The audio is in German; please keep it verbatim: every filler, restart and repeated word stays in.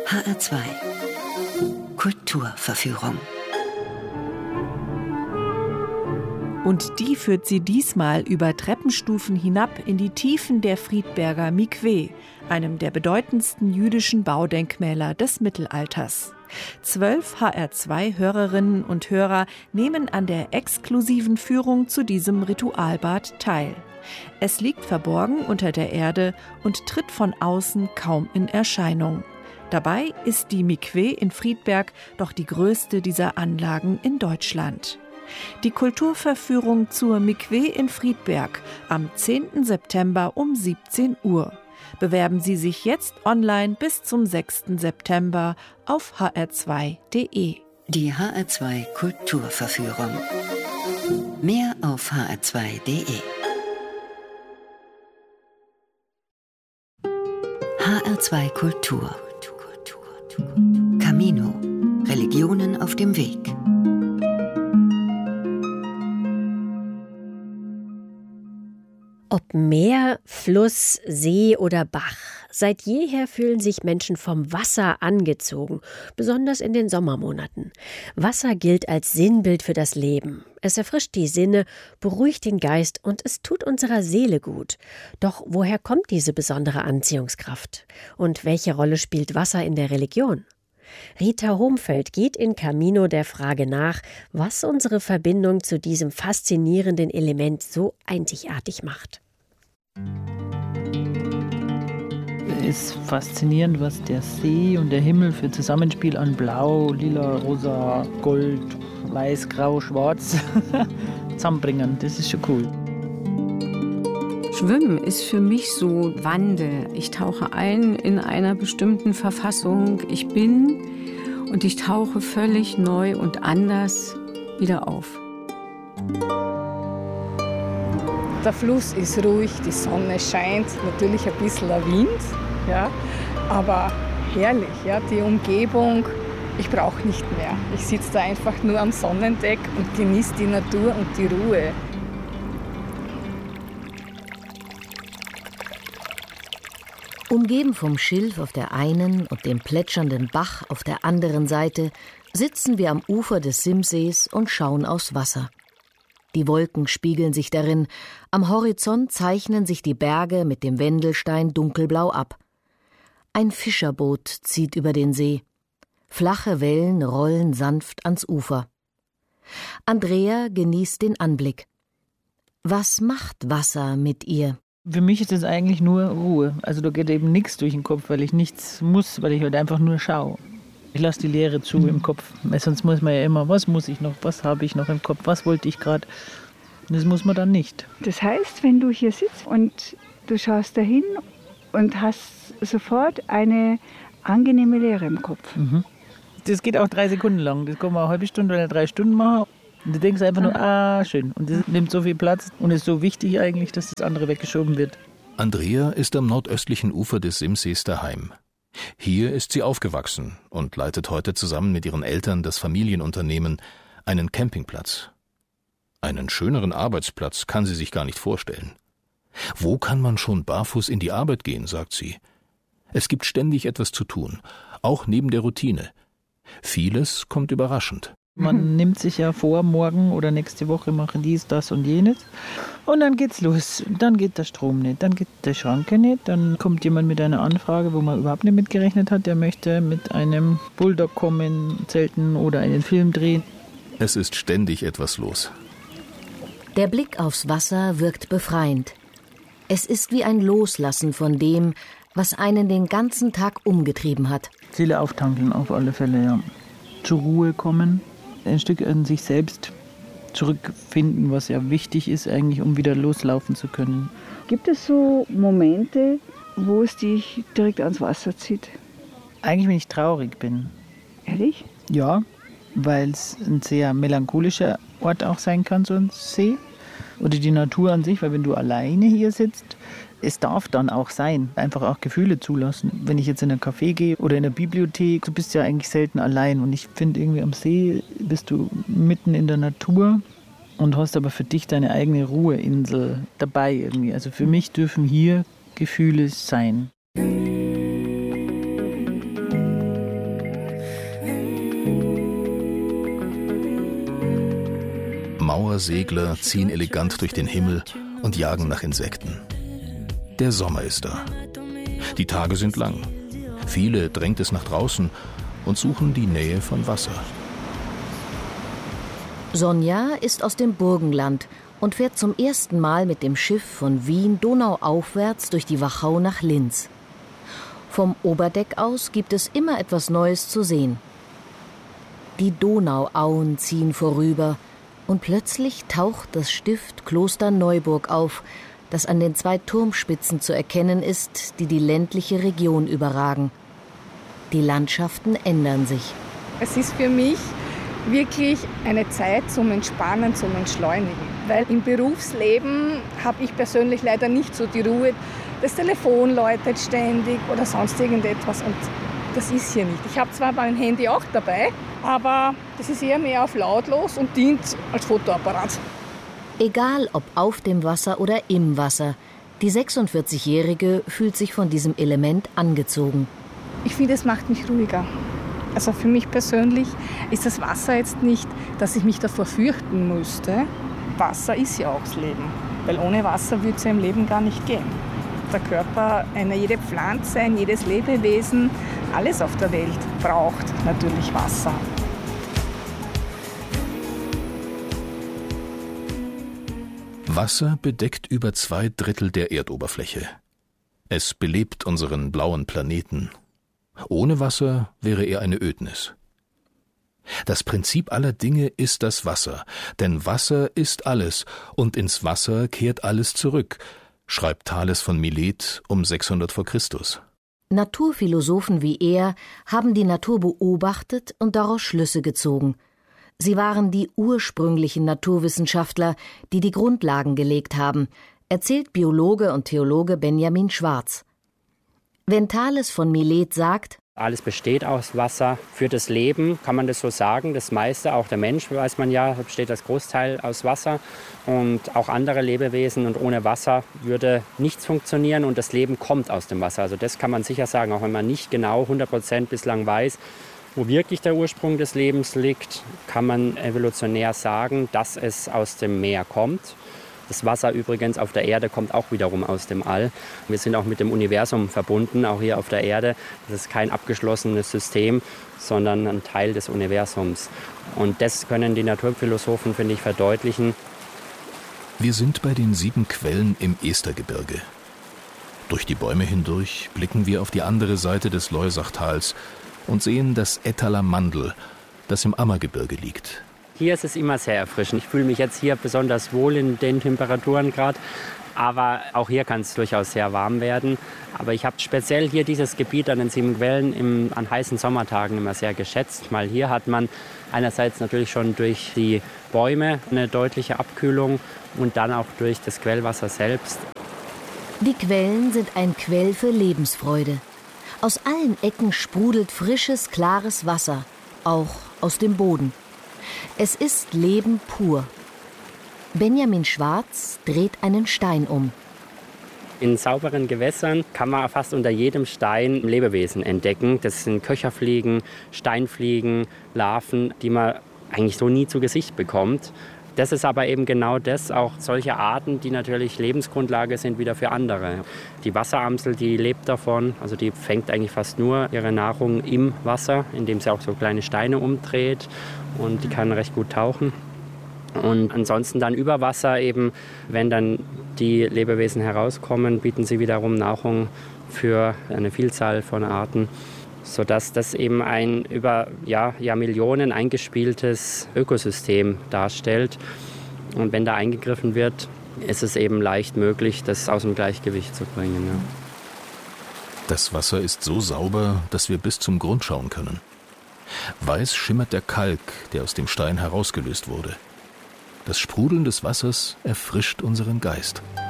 H R zwei Kulturverführung. Und die führt sie diesmal über Treppenstufen hinab in die Tiefen der Friedberger Mikwe, einem der bedeutendsten jüdischen Baudenkmäler des Mittelalters. Zwölf H R zwei Hörerinnen und Hörer nehmen an der exklusiven Führung zu diesem Ritualbad teil. Es liegt verborgen unter der Erde und tritt von außen kaum in Erscheinung. Dabei ist die Mikwe in Friedberg doch die größte dieser Anlagen in Deutschland. Die Kulturverführung zur Mikwe in Friedberg am zehnten September um siebzehn Uhr. Bewerben Sie sich jetzt online bis zum sechsten September auf h r zwei punkt d e. Die H R zwei Kulturverführung. Mehr auf h r zwei punkt d e. H R zwei Kultur. Camino. Religionen auf dem Weg. Ob Meer, Fluss, See oder Bach, seit jeher fühlen sich Menschen vom Wasser angezogen, besonders in den Sommermonaten. Wasser gilt als Sinnbild für das Leben. Es erfrischt die Sinne, beruhigt den Geist und es tut unserer Seele gut. Doch woher kommt diese besondere Anziehungskraft? Und welche Rolle spielt Wasser in der Religion? Rita Homfeld geht in Camino der Frage nach, was unsere Verbindung zu diesem faszinierenden Element so einzigartig macht. Es ist faszinierend, was der See und der Himmel für Zusammenspiel an Blau, Lila, Rosa, Gold, Weiß, Grau, Schwarz zusammenbringen. Das ist schon cool. Schwimmen ist für mich so Wandel. Ich tauche ein in einer bestimmten Verfassung. Ich bin und ich tauche völlig neu und anders wieder auf. Der Fluss ist ruhig, die Sonne scheint, natürlich ein bisschen der Wind, ja, aber herrlich, ja, die Umgebung. Ich brauche nicht mehr. Ich sitze da einfach nur am Sonnendeck und genieße die Natur und die Ruhe. Umgeben vom Schilf auf der einen und dem plätschernden Bach auf der anderen Seite sitzen wir am Ufer des Simsees und schauen aufs Wasser. Die Wolken spiegeln sich darin, am Horizont zeichnen sich die Berge mit dem Wendelstein dunkelblau ab. Ein Fischerboot zieht über den See. Flache Wellen rollen sanft ans Ufer. Andrea genießt den Anblick. Was macht Wasser mit ihr? Für mich ist es eigentlich nur Ruhe. Also da geht eben nichts durch den Kopf, weil ich nichts muss, weil ich halt einfach nur schaue. Ich lasse die Leere zu mhm. im Kopf, weil sonst muss man ja immer, was muss ich noch, was habe ich noch im Kopf, was wollte ich gerade. Das muss man dann nicht. Das heißt, wenn du hier sitzt und du schaust dahin und hast sofort eine angenehme Leere im Kopf. Mhm. Das geht auch drei Sekunden lang, das kann man eine halbe Stunde oder drei Stunden machen. Und du denkst einfach nur, ah, schön. Und das nimmt so viel Platz und ist so wichtig eigentlich, dass das andere weggeschoben wird. Andrea ist am nordöstlichen Ufer des Simsees daheim. Hier ist sie aufgewachsen und leitet heute zusammen mit ihren Eltern das Familienunternehmen, einen Campingplatz. Einen schöneren Arbeitsplatz kann sie sich gar nicht vorstellen. Wo kann man schon barfuß in die Arbeit gehen, sagt sie. Es gibt ständig etwas zu tun, auch neben der Routine. Vieles kommt überraschend. Man nimmt sich ja vor, morgen oder nächste Woche machen dies, das und jenes. Und dann geht's los. Dann geht der Strom nicht, dann geht der Schranke nicht. Dann kommt jemand mit einer Anfrage, wo man überhaupt nicht mitgerechnet hat. Der möchte mit einem Bulldog kommen, zelten oder einen Film drehen. Es ist ständig etwas los. Der Blick aufs Wasser wirkt befreiend. Es ist wie ein Loslassen von dem, was einen den ganzen Tag umgetrieben hat. Seele auftankeln auf alle Fälle, ja. Zur Ruhe kommen. Ein Stück an sich selbst zurückfinden, was ja wichtig ist eigentlich, um wieder loslaufen zu können. Gibt es so Momente, wo es dich direkt ans Wasser zieht? Eigentlich, wenn ich traurig bin. Ehrlich? Ja, weil es ein sehr melancholischer Ort auch sein kann, so ein See. Oder die Natur an sich, weil wenn du alleine hier sitzt, es darf dann auch sein, einfach auch Gefühle zulassen. Wenn ich jetzt in ein Café gehe oder in eine Bibliothek, du bist ja eigentlich selten allein. Und ich finde irgendwie am See bist du mitten in der Natur und hast aber für dich deine eigene Ruheinsel dabei irgendwie. Also für mich dürfen hier Gefühle sein. Dauersegler ziehen elegant durch den Himmel und jagen nach Insekten. Der Sommer ist da. Die Tage sind lang. Viele drängt es nach draußen und suchen die Nähe von Wasser. Sonja ist aus dem Burgenland und fährt zum ersten Mal mit dem Schiff von Wien donauaufwärts durch die Wachau nach Linz. Vom Oberdeck aus gibt es immer etwas Neues zu sehen. Die Donauauen ziehen vorüber und plötzlich taucht das Stift Kloster Neuburg auf, das an den zwei Turmspitzen zu erkennen ist, die die ländliche Region überragen. Die Landschaften ändern sich. Es ist für mich wirklich eine Zeit zum Entspannen, zum Entschleunigen. Weil im Berufsleben habe ich persönlich leider nicht so die Ruhe. Das Telefon läutet ständig oder sonst irgendetwas und das ist hier nicht. Ich habe zwar mein Handy auch dabei, aber das ist eher mehr auf lautlos und dient als Fotoapparat. Egal ob auf dem Wasser oder im Wasser, die sechsundvierzigjährige fühlt sich von diesem Element angezogen. Ich finde, es macht mich ruhiger. Also für mich persönlich ist das Wasser jetzt nicht, dass ich mich davor fürchten müsste. Wasser ist ja auch das Leben, weil ohne Wasser würde es ja im Leben gar nicht gehen. Der Körper, eine, jede Pflanze, ein jedes Lebewesen, alles auf der Welt braucht natürlich Wasser. Wasser bedeckt über zwei Drittel der Erdoberfläche. Es belebt unseren blauen Planeten. Ohne Wasser wäre er eine Ödnis. Das Prinzip aller Dinge ist das Wasser, denn Wasser ist alles und ins Wasser kehrt alles zurück, schreibt Thales von Milet um sechshundert vor Christus. Naturphilosophen wie er haben die Natur beobachtet und daraus Schlüsse gezogen. Sie waren die ursprünglichen Naturwissenschaftler, die die Grundlagen gelegt haben, erzählt Biologe und Theologe Benjamin Schwarz. Wenn Thales von Milet sagt, alles besteht aus Wasser. Für das Leben kann man das so sagen. Das meiste, auch der Mensch, weiß man ja, besteht das Großteil aus Wasser. Und auch andere Lebewesen. Und ohne Wasser würde nichts funktionieren. Und das Leben kommt aus dem Wasser. Also das kann man sicher sagen, auch wenn man nicht genau hundert Prozent bislang weiß, wo wirklich der Ursprung des Lebens liegt, kann man evolutionär sagen, dass es aus dem Meer kommt. Das Wasser übrigens auf der Erde kommt auch wiederum aus dem All. Wir sind auch mit dem Universum verbunden, auch hier auf der Erde. Das ist kein abgeschlossenes System, sondern ein Teil des Universums. Und das können die Naturphilosophen, finde ich, verdeutlichen. Wir sind bei den sieben Quellen im Estergebirge. Durch die Bäume hindurch blicken wir auf die andere Seite des Loisach-Tals und sehen das Ettaler Mandl, das im Ammergebirge liegt. Hier ist es immer sehr erfrischend. Ich fühle mich jetzt hier besonders wohl in den Temperaturen gerade. Aber auch hier kann es durchaus sehr warm werden. Aber ich habe speziell hier dieses Gebiet an den sieben Quellen im, an heißen Sommertagen immer sehr geschätzt. Weil hier hat man einerseits natürlich schon durch die Bäume eine deutliche Abkühlung und dann auch durch das Quellwasser selbst. Die Quellen sind ein Quell für Lebensfreude. Aus allen Ecken sprudelt frisches, klares Wasser, auch aus dem Boden. Es ist Leben pur. Benjamin Schwarz dreht einen Stein um. In sauberen Gewässern kann man fast unter jedem Stein Lebewesen entdecken. Das sind Köcherfliegen, Steinfliegen, Larven, die man eigentlich so nie zu Gesicht bekommt. Das ist aber eben genau das, auch solche Arten, die natürlich Lebensgrundlage sind wieder für andere. Die Wasseramsel, die lebt davon, also die fängt eigentlich fast nur ihre Nahrung im Wasser, indem sie auch so kleine Steine umdreht und die kann recht gut tauchen. Und ansonsten dann über Wasser eben, wenn dann die Lebewesen herauskommen, bieten sie wiederum Nahrung für eine Vielzahl von Arten, sodass das eben ein über ja, Jahrmillionen eingespieltes Ökosystem darstellt. Und wenn da eingegriffen wird, ist es eben leicht möglich, das aus dem Gleichgewicht zu bringen. Ja. Das Wasser ist so sauber, dass wir bis zum Grund schauen können. Weiß schimmert der Kalk, der aus dem Stein herausgelöst wurde. Das Sprudeln des Wassers erfrischt unseren Geist.